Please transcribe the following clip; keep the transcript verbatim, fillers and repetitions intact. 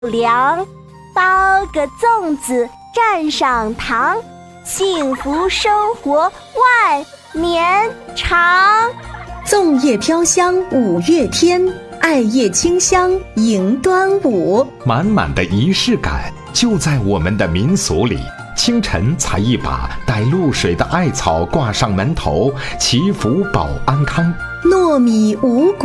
粮，包个粽子蘸上糖，幸福生活万年长。 粽叶飘香五月天，艾叶清香迎端午。 满满的仪式感就在我们的民俗里。清晨采一把带露水的艾草挂上门头，祈福保安康。 糯米五谷